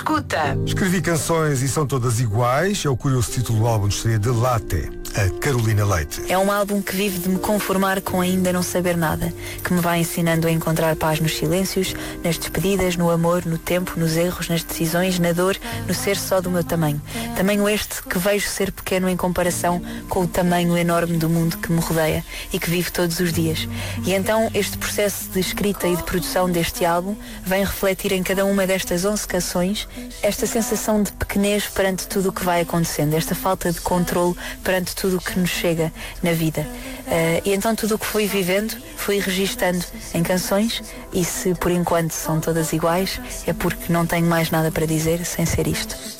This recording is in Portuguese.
escuta. Escrevi canções e são todas iguais. É o curioso título do álbum de estreia de Latte, a Carolina Leite. É um álbum que vive de me conformar com ainda não saber nada, que me vai ensinando a encontrar paz nos silêncios, nas despedidas, no amor, no tempo, nos erros, nas decisões, na dor, no ser só do meu tamanho. Tamanho este que vejo ser pequeno em comparação com o tamanho enorme do mundo que me rodeia e que vivo todos os dias. E então este processo de escrita e de produção deste álbum vem refletir em cada uma destas 11 canções esta sensação de pequenez perante tudo o que vai acontecendo, esta falta de controle perante tudo o que nos chega na vida. E então tudo o que fui vivendo, fui registando em canções, e se por enquanto são todas iguais, é porque não tenho mais nada para dizer sem ser isto.